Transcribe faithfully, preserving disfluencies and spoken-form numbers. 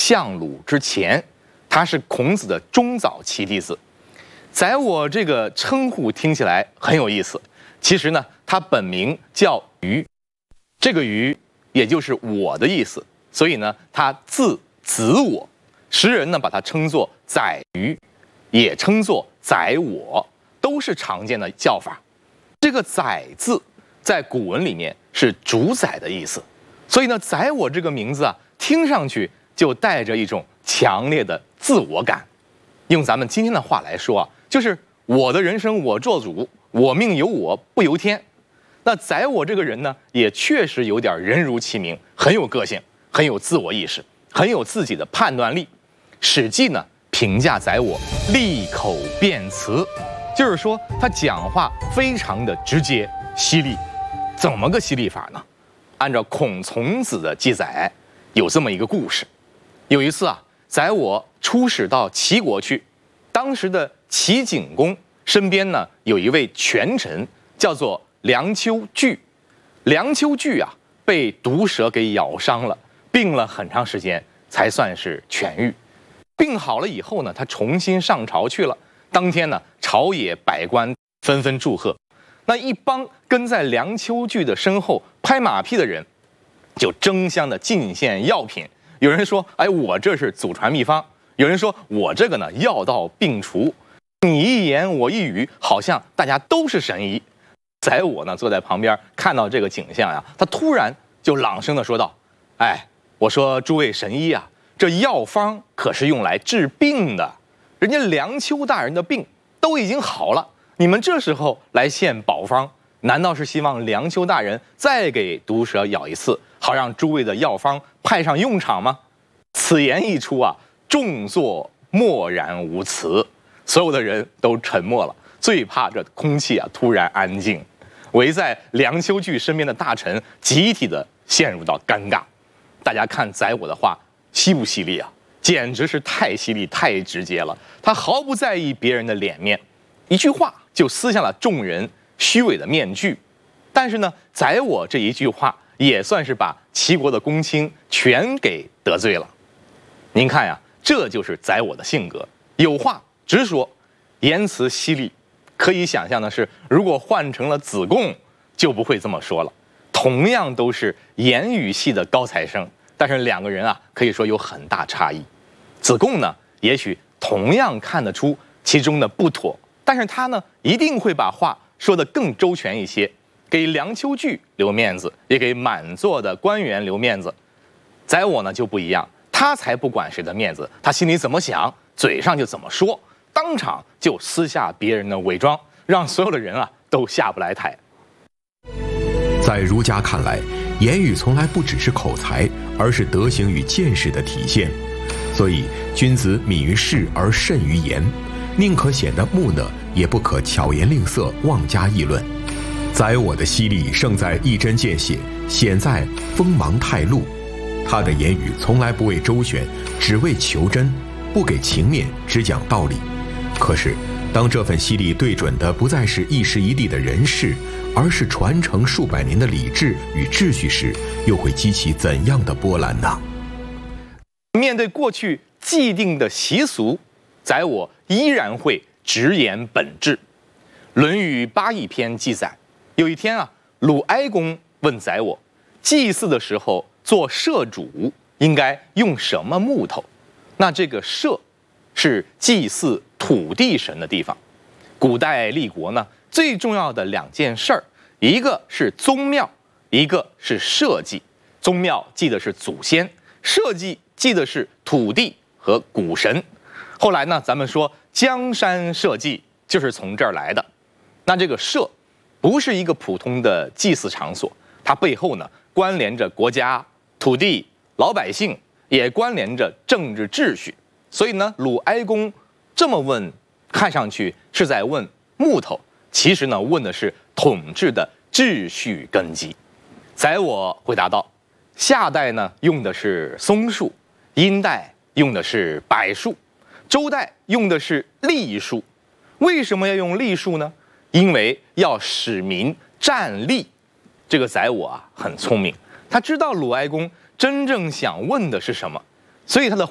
相鲁之前，他是孔子的中早期弟子。宰我这个称呼听起来很有意思，其实呢，他本名叫虞，这个虞也就是我的意思，所以呢，他字子我，时人呢把他称作宰虞，也称作宰我，都是常见的叫法。这个宰字在古文里面是主宰的意思，所以呢，宰我这个名字啊，听上去就带着一种强烈的自我感。用咱们今天的话来说啊，就是我的人生我做主，我命由我不由天。那宰我这个人呢，也确实有点人如其名，很有个性，很有自我意识，很有自己的判断力。《史记》呢评价宰我利口辩辞，就是说他讲话非常的直接犀利。怎么个犀利法呢？按照孔从子的记载，有这么一个故事。有一次啊，宰我出使到齐国去，当时的齐景公身边呢有一位权臣，叫做梁丘据。梁丘据啊被毒蛇给咬伤了，病了很长时间才算是痊愈。病好了以后呢，他重新上朝去了。当天呢，朝野百官纷纷祝贺。那一帮跟在梁丘据的身后拍马屁的人，就争相的进献药品。有人说：“哎，我这是祖传秘方。”有人说：“我这个呢，药到病除。”你一言我一语，好像大家都是神医。宰我呢，坐在旁边看到这个景象呀，他突然就朗声的说道：“哎，我说诸位神医啊，这药方可是用来治病的。人家梁丘大人的病都已经好了，你们这时候来献宝方，难道是希望梁丘大人再给毒蛇咬一次，好让诸位的药方派上用场吗？”此言一出啊，众座默然无词，所有的人都沉默了，最怕这空气啊突然安静。围在梁丘据身边的大臣集体的陷入到尴尬。大家看宰我的话犀不犀利啊？简直是太犀利太直接了，他毫不在意别人的脸面，一句话就撕下了众人虚伪的面具。但是呢，宰我这一句话也算是把齐国的公卿全给得罪了。您看呀，这就是宰我的性格，有话直说，言辞犀利。可以想象的是，如果换成了子贡，就不会这么说了。同样都是言语系的高材生，但是两个人啊，可以说有很大差异。子贡呢，也许同样看得出其中的不妥，但是他呢，一定会把话说得更周全一些，给梁丘据留面子，也给满座的官员留面子。宰我呢就不一样，他才不管谁的面子，他心里怎么想，嘴上就怎么说，当场就撕下别人的伪装，让所有的人啊都下不来台。 在儒家看来，言语从来不只是口才，而是德行与见识的体现。所以，君子敏于事而慎于言，宁可显得木讷，也不可巧言令色，妄加议论。宰我的犀利胜在一针见血，显在锋芒太露。他的言语从来不为周旋，只为求真，不给情面，只讲道理。可是，当这份犀利对准的不再是一时一地的人事，而是传承数百年的礼制与秩序时，又会激起怎样的波澜呢？ 面对过去既定的习俗，宰我依然会直言本质。《论语·八佾篇》记载，有一天啊，鲁哀公问宰我，祭祀的时候做社主应该用什么木头？那这个社是祭祀土地神的地方。古代立国呢，最重要的两件事儿，一个是宗庙，一个是社稷。宗庙祭的是祖先，社稷祭的是土地和谷神。后来呢，咱们说江山社稷就是从这儿来的。那这个社不是一个普通的祭祀场所，它背后呢关联着国家、土地、老百姓，也关联着政治秩序。所以呢，鲁哀公这么问，看上去是在问木头，其实呢问的是统治的秩序根基。宰我回答道：夏代呢用的是松树，殷代用的是柏树，周代用的是栗树。为什么要用栗树呢？因为要使民站立。这个宰我啊很聪明，他知道鲁哀公真正想问的是什么，所以他的